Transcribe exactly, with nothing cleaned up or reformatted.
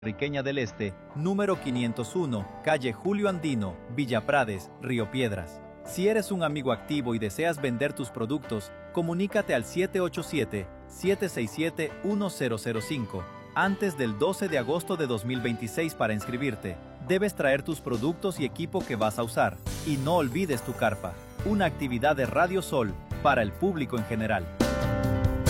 Riqueña del Este, número quinientos uno, calle Julio Andino, Villa Prades, Río Piedras. Si eres un amigo activo y deseas vender tus productos, comunícate al siete ocho siete, siete seis siete, uno cero cero cinco antes del doce de agosto de dos mil veintiséis para inscribirte. Debes traer tus productos y equipo que vas a usar. Y no olvides tu carpa, una actividad de Radio Sol para el público en general.